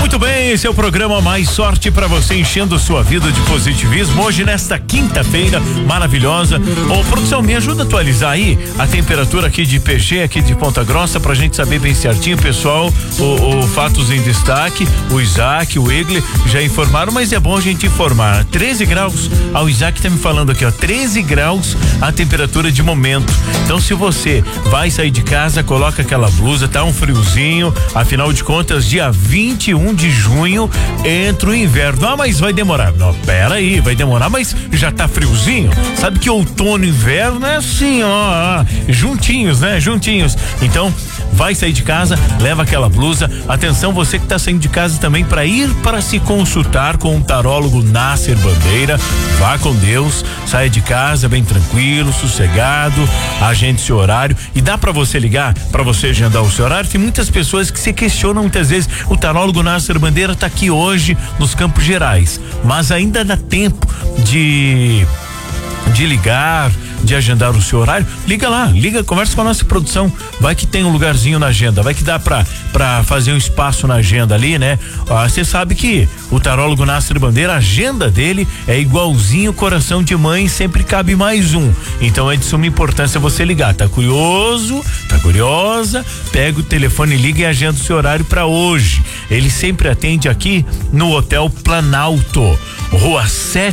Muito bem, esse é o programa Mais Sorte para você, enchendo sua vida de positivismo. Hoje, nesta quinta-feira maravilhosa. Ô, produção, me ajuda a atualizar aí a temperatura aqui de PG, aqui de Ponta Grossa, pra gente saber bem certinho, pessoal. O Fatos em Destaque, o Isaac, o Egle já informaram, mas é bom a gente informar. 13 graus, o Isaac tá me falando aqui, ó, 13 graus a temperatura de momento. Então, se você vai sair de casa, coloca aquela blusa, tá um friozinho, afinal de contas, dia 21 de junho entra o inverno. Ah, mas vai demorar. Não, pera aí, vai demorar, mas já tá friozinho. Sabe que outono e inverno é assim, ó, juntinhos, né? Juntinhos. Então, vai sair de casa, leva aquela blusa. Atenção, você que tá saindo de casa também para ir para se consultar com um tarólogo Nasser Bandeira. Vá com Deus, saia de casa bem tranquilo, sossegado, agende seu horário e dá para você ligar, para você agendar o seu horário. Tem muitas pessoas que se questionam muitas vezes. O tarólogo Nasser Bandeira tá aqui hoje nos Campos Gerais, mas ainda dá tempo de ligar, de agendar o seu horário. Liga lá, conversa com a nossa produção, vai que tem um lugarzinho na agenda, vai que dá pra fazer um espaço na agenda ali, né? Você sabe que o tarólogo Nasser Bandeira, a agenda dele é igualzinho coração de mãe, sempre cabe mais um. Então é de suma importância você ligar. Tá curioso? Tá curiosa? Pega o telefone, liga e agenda o seu horário pra hoje. Ele sempre atende aqui no Hotel Planalto, Rua 7